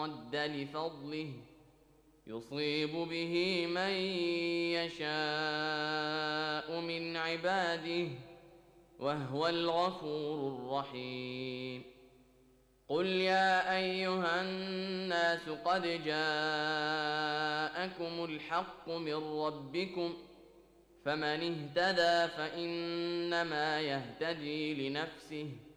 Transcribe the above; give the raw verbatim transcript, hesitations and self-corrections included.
رد لفضله يصيب به من يشاء من عباده وهو الغفور الرحيم. قل يا أيها الناس قد جاءكم الحق من ربكم فمن اهتدى فإنما يهتدي لنفسه